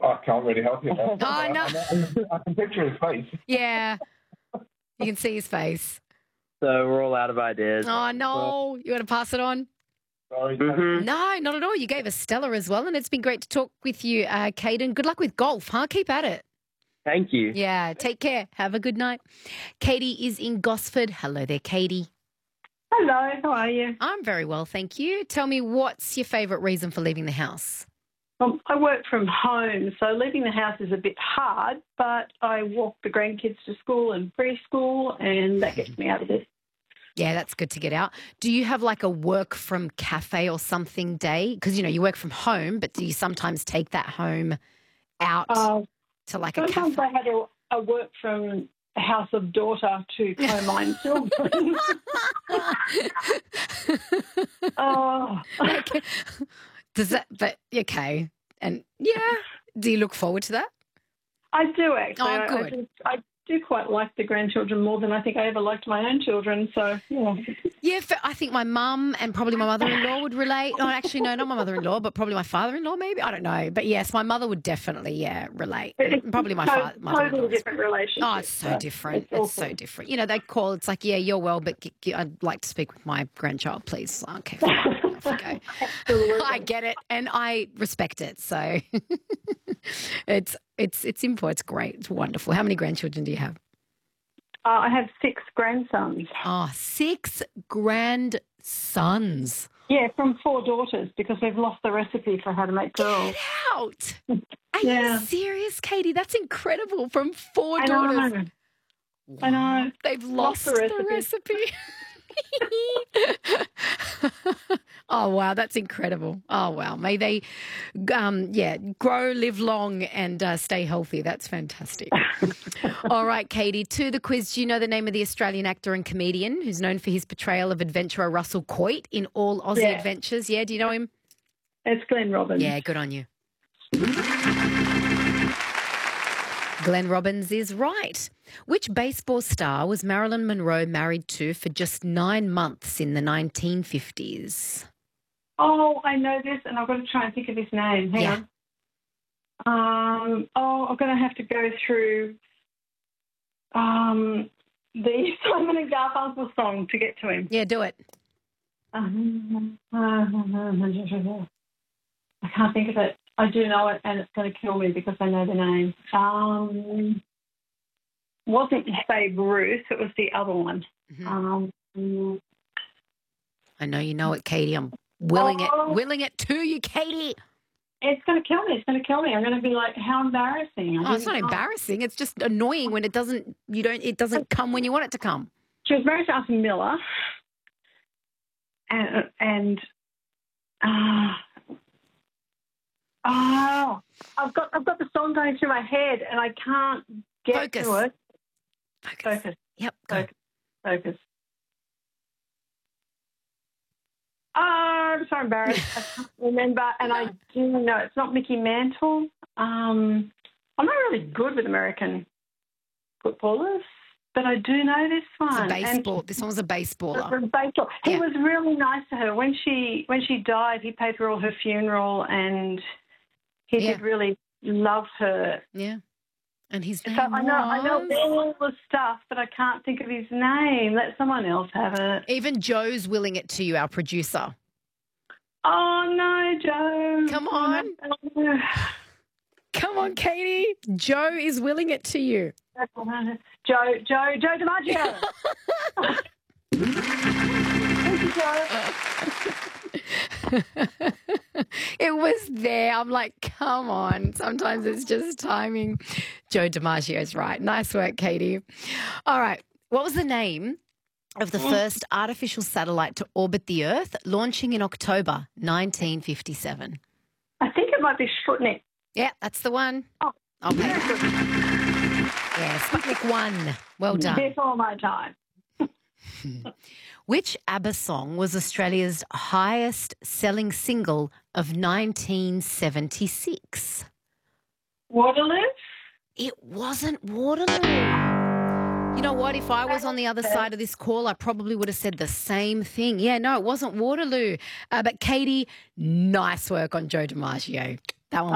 I can't really help you. Oh, no. I can picture his face. Yeah. You can see his face. So we're all out of ideas. Oh, no. You want to pass it on? Sorry. No, not at all. You gave us Stella as well, and it's been great to talk with you, Caden. Good luck with golf, huh? Keep at it. Thank you. Yeah, take care. Have a good night. Katie is in Gosford. Hello there, Katie. Hello, how are you? I'm very well, thank you. Tell me, what's your favourite reason for leaving the house? I work from home, so leaving the house is a bit hard, but I walk the grandkids to school and preschool, and that gets me out of it. Yeah, that's good to get out. Do you have like a work from cafe or something day? Because, you know, you work from home, but do you sometimes take that home out to like a Sometimes cafe? I had a work from house of daughter to co-mine children. Okay. Does that, but okay. And yeah, do you look forward to that? I do actually. Oh, good. I do quite like the grandchildren more than I think I ever liked my own children. So, yeah. Yeah, I think my mum and probably my mother-in-law would relate. Oh, actually, no, not my mother-in-law, but probably my father-in-law maybe. I don't know. But yes, my mother would definitely, relate. Probably my mother-in-law. Totally different relationship. Oh, it's so different. It's so different. You know, they call, it's like, yeah, you're well, but I'd like to speak with my grandchild, please. Okay, fine. Off we go. I get it, and I respect it. So it's simple. It's great. It's wonderful. How many grandchildren do you have? I have 6 grandsons. Oh, 6 grandsons. Yeah, from 4 daughters because we've lost the recipe for how to make girls. Get out. Are you serious, Katie? That's incredible. From 4 daughters. Know. I know. They've lost the recipe. Oh, wow. That's incredible. Oh, wow. May they, grow, live long and stay healthy. That's fantastic. All right, Katie, to the quiz. Do you know the name of the Australian actor and comedian who's known for his portrayal of adventurer Russell Coight in All Aussie Adventures? Yeah, do you know him? It's Glenn Robbins. Yeah, good on you. Glenn Robbins is right. Which baseball star was Marilyn Monroe married to for just 9 months in the 1950s? Oh, I know this, and I've got to try and think of his name. Hang on. I'm going to have to go through the Simon and Garfunkel song to get to him. Yeah, do it. I can't think of it. I do know it, and it's going to kill me because I know the name. Wasn't Babe Ruth, it was the other one. Mm-hmm. I know you know it, Katie. I'm willing it to you, Katie. It's going to kill me. I'm going to be like, how embarrassing. Oh, it's not embarrassing. It's just annoying when it doesn't come when you want it to come. She was married to Arthur Miller, I've got the song going through my head and I can't get to it. Focus. Yep. Focus. Oh, I'm so embarrassed. I can't remember, and I do know it's not Mickey Mantle. I'm not really good with American footballers, but I do know this one. This one was a baseballer. He was really nice to her. When she died, he paid for all her funeral, and he did really love her. Yeah. And his name I know all the stuff, but I can't think of his name. Let someone else have it. Even Joe's willing it to you, our producer. Oh, no, Joe. Come on. Come on, Katie. Joe is willing it to you. Joe DiMaggio. Thank you, Joe. It was there. I'm like, come on. Sometimes it's just timing. Joe DiMaggio's right. Nice work, Katie. All right. What was the name of the first artificial satellite to orbit the Earth, launching in October 1957? I think it might be Sputnik. Yeah, that's the one. Oh, okay. Yeah, Sputnik 1. Well done. Before my time. Which ABBA song was Australia's highest-selling single of 1976? Waterloo? It wasn't Waterloo. You know what? If I was on the other side of this call, I probably would have said the same thing. Yeah, no, it wasn't Waterloo. But Katie, nice work on Joe DiMaggio. That one.